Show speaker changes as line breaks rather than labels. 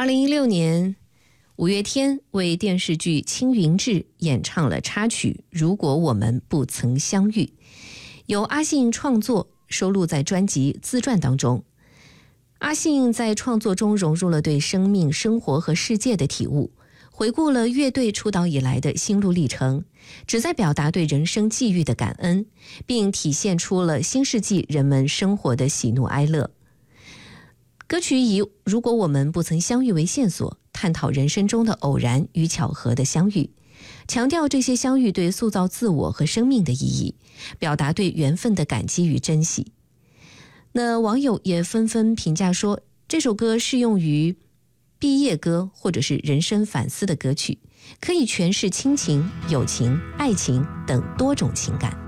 2016年，五月天为电视剧《青云志》演唱了插曲《如果我们不曾相遇》，由阿信创作，收录在专辑自传当中。阿信在创作中融入了对生命、生活和世界的体悟，回顾了乐队出道以来的心路历程，旨在表达对人生际遇的感恩，并体现出了新世纪人们生活的喜怒哀乐。歌曲以如果我们不曾相遇为线索，探讨人生中的偶然与巧合的相遇，强调这些相遇对塑造自我和生命的意义，表达对缘分的感激与珍惜。那网友也纷纷评价说，这首歌适用于毕业歌或者是人生反思的歌曲，可以诠释亲情、友情、爱情等多种情感。